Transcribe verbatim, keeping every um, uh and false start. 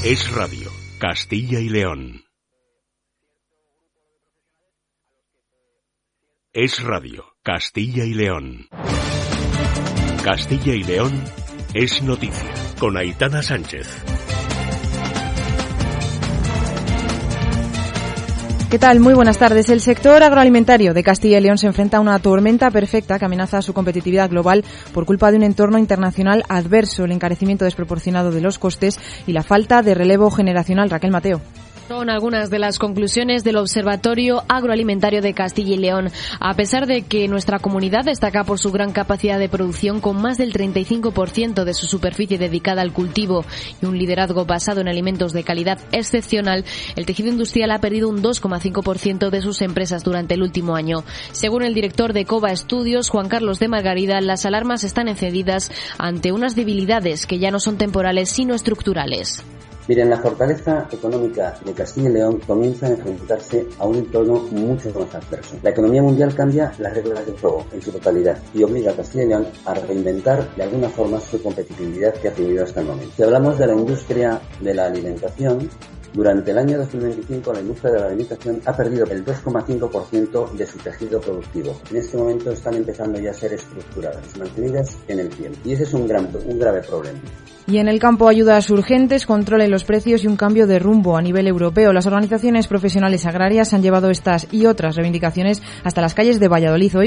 Es Radio, Castilla y León. Es Radio, Castilla y León. Castilla y León es noticia, con Aitana Sánchez. ¿Qué tal? Muy buenas tardes. El sector agroalimentario de Castilla y León se enfrenta a una tormenta perfecta que amenaza su competitividad global por culpa de un entorno internacional adverso, el encarecimiento desproporcionado de los costes y la falta de relevo generacional. Raquel Mateo. Son algunas de las conclusiones del Observatorio Agroalimentario de Castilla y León. A pesar de que nuestra comunidad destaca por su gran capacidad de producción, con más del treinta y cinco por ciento de su superficie dedicada al cultivo y un liderazgo basado en alimentos de calidad excepcional, el tejido industrial ha perdido un dos coma cinco por ciento de sus empresas durante el último año. Según el director de Cova Estudios, Juan Carlos de Margarida, las alarmas están encendidas ante unas debilidades que ya no son temporales sino estructurales. Miren, la fortaleza económica de Castilla y León comienza a enfrentarse a un entorno mucho más adverso. La economía mundial cambia las reglas del juego en su totalidad y obliga a Castilla y León a reinventar de alguna forma su competitividad que ha tenido hasta el momento. Si hablamos de la industria de la alimentación, durante el año dos mil veinticinco la industria de la alimentación ha perdido el dos coma cinco por ciento de su tejido productivo. En este momento están empezando ya a ser estructuradas, mantenidas en el tiempo. Y ese es un, gran, un grave problema. Y en el campo, ayudas urgentes, control en los precios y un cambio de rumbo a nivel europeo. Las organizaciones profesionales agrarias han llevado estas y otras reivindicaciones hasta las calles de Valladolid hoy.